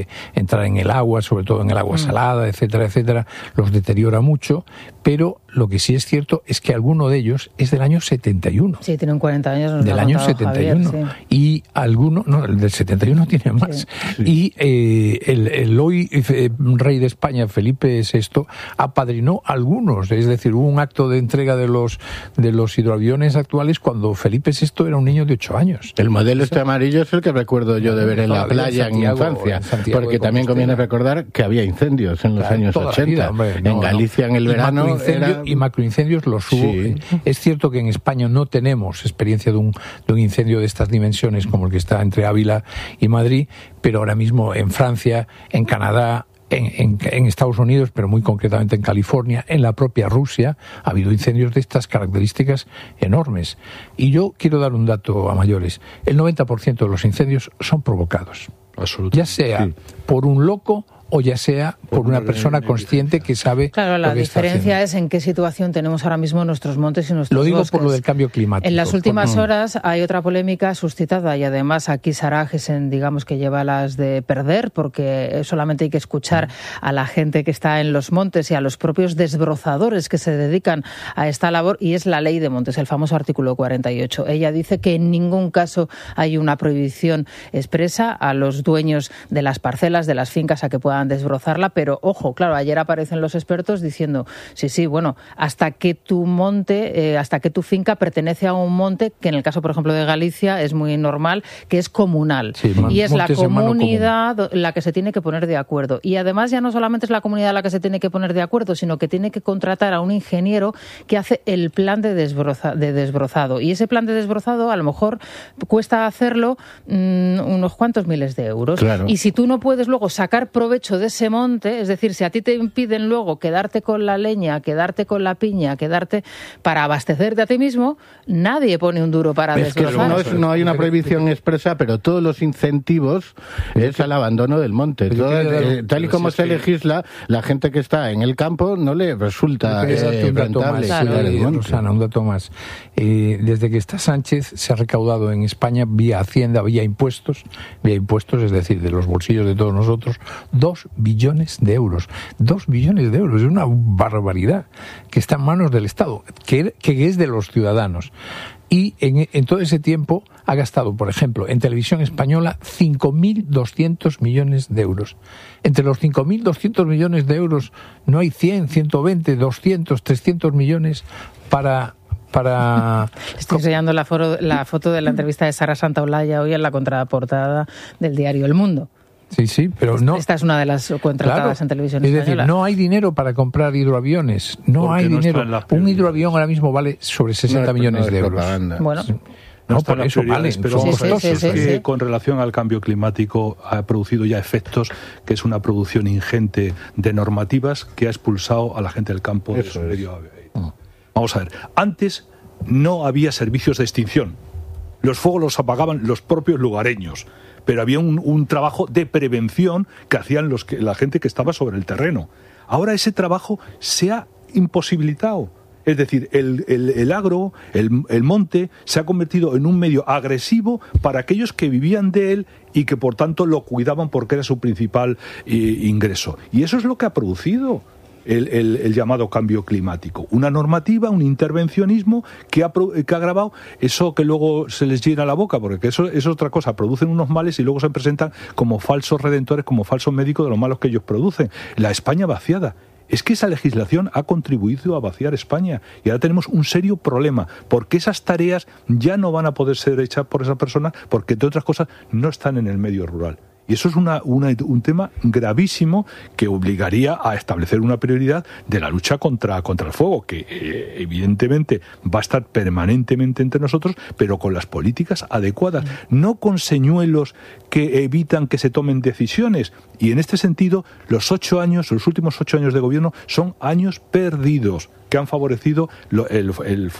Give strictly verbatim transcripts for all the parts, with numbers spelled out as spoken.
entrar en el agua, sobre todo en el agua salada, etcétera, etcétera, los deteriora mucho, pero lo que sí es cierto es que alguno de ellos es del año setenta y uno. Sí, tienen cuarenta años. Nos del año setenta y uno. Javier, sí. Y alguno, no, el del setenta y uno tiene más. Sí. Y eh, el, el hoy eh, rey de España, Felipe sexto, apadrinó algunos, es decir, hubo un acto de entrega de los de los hidroaviones actuales cuando Felipe sexto era un niño de ocho años. El modelo este amarillo es el que recuerdo yo de ver en la playa en, Santiago, en infancia, en porque también conviene recordar que había incendios en los claro, años ochenta. Vida, hombre, no, en Galicia no. en el verano. Y, macroincendio, era... y macroincendios los hubo. Sí. Es cierto que en España no tenemos experiencia de un, de un incendio de estas dimensiones como el que está entre Ávila y Madrid, pero ahora mismo en Francia, en Canadá, En, en, en Estados Unidos, pero muy concretamente en California, en la propia Rusia, ha habido incendios de estas características enormes. Y yo quiero dar un dato a mayores. El noventa por ciento de los incendios son provocados. Ya sea sí. por un loco o ya sea por una persona consciente que sabe claro, la lo que diferencia es en qué situación tenemos ahora mismo nuestros montes y nuestros bosques. Lo digo bosques. por lo del cambio climático. En las últimas por... horas hay otra polémica suscitada y además aquí Sara Gesen, digamos que lleva las de perder porque solamente hay que escuchar a la gente que está en los montes y a los propios desbrozadores que se dedican a esta labor y es la ley de montes, el famoso artículo cuarenta y ocho. Ella dice que en ningún caso hay una prohibición expresa a los dueños de las parcelas, de las fincas a que puedan desbrozarla, pero ojo, claro, ayer aparecen los expertos diciendo, sí, sí, bueno, hasta que tu monte, eh, hasta que tu finca pertenece a un monte, que en el caso, por ejemplo, de Galicia es muy normal, que es comunal. Sí, man, y es la comunidad la que se tiene que poner de acuerdo. Y además ya no solamente es la comunidad la que se tiene que poner de acuerdo, sino que tiene que contratar a un ingeniero que hace el plan de, desbroza, de desbrozado. Y ese plan de desbrozado a lo mejor cuesta hacerlo mmm, unos cuantos miles de euros. Claro. Y si tú no puedes luego sacar provecho de ese monte, es decir, si a ti te impiden luego quedarte con la leña, quedarte con la piña, quedarte para abastecerte a ti mismo, nadie pone un duro para es desbrozar. Que no, es, no hay una prohibición expresa, pero todos los incentivos es al abandono del monte. Todo, eh, tal y como se legisla, la gente que está en el campo no le resulta eh, un dato rentable. Más, claro. eh, Rosana, un dato más. Eh, desde que está Sánchez se ha recaudado en España vía Hacienda, vía impuestos, vía impuestos, es decir, de los bolsillos de todos nosotros, dos billones de euros. Dos billones de euros, es una barbaridad que está en manos del Estado, que, que es de los ciudadanos. Y en, en todo ese tiempo ha gastado, por ejemplo, en televisión española cinco mil doscientos millones de euros. Entre los cinco mil doscientos millones de euros no hay cien, ciento veinte, doscientos, trescientos millones para... para... Estoy enseñando la, foro, la foto de la entrevista de Sara Santaolalla hoy en la contraportada del diario El Mundo. Sí, sí, pero no... Esta es una de las contratadas claro, en televisión es española. Es decir, no hay dinero para comprar hidroaviones. No Porque hay no dinero. Un hidroavión ahora mismo vale sobre sesenta no, millones no de euros. Propaganda. Bueno... No, no por eso vale, pero son sí, costosos. Sí, sí, sí, que con relación al cambio climático ha producido ya efectos, que es una producción ingente de normativas que ha expulsado a la gente del campo de su medio. Vamos a ver, antes no había servicios de extinción. Los fuegos los apagaban los propios lugareños, pero había un, un trabajo de prevención que hacían los que, la gente que estaba sobre el terreno. Ahora ese trabajo se ha imposibilitado. Es decir, el, el, el agro, el, el monte, se ha convertido en un medio agresivo para aquellos que vivían de él y que por tanto lo cuidaban porque era su principal eh, ingreso. Y eso es lo que ha producido el, el, el llamado cambio climático. Una normativa, un intervencionismo que ha, que ha agravado eso que luego se les llena la boca, porque eso, eso es otra cosa. Producen unos males y luego se presentan como falsos redentores, como falsos médicos de los malos que ellos producen. La España vaciada. Es que esa legislación ha contribuido a vaciar España y ahora tenemos un serio problema porque esas tareas ya no van a poder ser hechas por esa persona porque, entre otras cosas, no están en el medio rural. Y eso es una, una, un tema gravísimo que obligaría a establecer una prioridad de la lucha contra, contra el fuego, que eh, evidentemente va a estar permanentemente entre nosotros, pero con las políticas adecuadas, no con señuelos que evitan que se tomen decisiones. Y en este sentido, los ocho años, los últimos ocho años de gobierno son años perdidos que han favorecido lo, el, el fuego.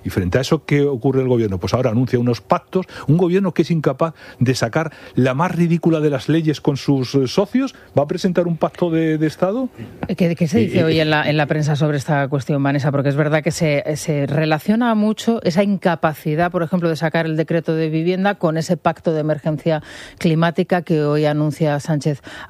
Y frente a eso, ¿qué ocurre el gobierno? Pues ahora anuncia unos pactos, un gobierno que es incapaz de sacar la más ridícula de las leyes con sus eh, socios, ¿va a presentar un pacto de, de Estado? ¿Qué, qué se dice y, hoy en la, en la prensa sobre esta cuestión, Vanessa? Porque es verdad que se, se relaciona mucho esa incapacidad, por ejemplo, de sacar el decreto de vivienda con ese pacto de emergencia climática que hoy anuncia Sánchez